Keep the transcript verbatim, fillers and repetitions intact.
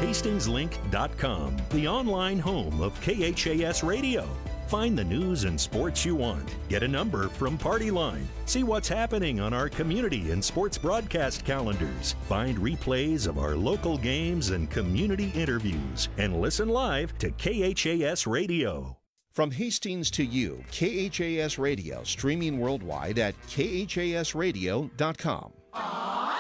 Hastings Link dot com, the online home of K H A S Radio. Find the news and sports you want. Get a number from Party Line. See what's happening on our community and sports broadcast calendars. Find replays of our local games and community interviews. And listen live to K H A S Radio. From Hastings to you, K H A S Radio, streaming worldwide at K H A S radio dot com.